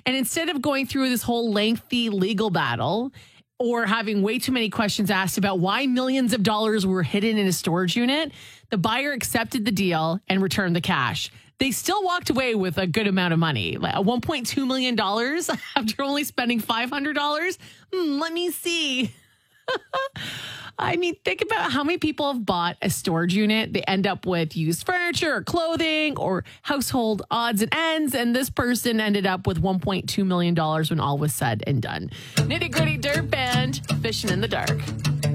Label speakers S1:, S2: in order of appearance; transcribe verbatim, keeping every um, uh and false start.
S1: And instead of going through this whole lengthy legal battle or having way too many questions asked about why millions of dollars were hidden in a storage unit, the buyer accepted the deal and returned the cash. They still walked away with a good amount of money, like one point two million dollars after only spending five hundred dollars. Hmm, let me see. I mean, think about how many people have bought a storage unit. They end up with used furniture or clothing or household odds and ends. And this person ended up with one point two million dollars when all was said and done. Nitty Gritty Dirt Band, fishing in the dark.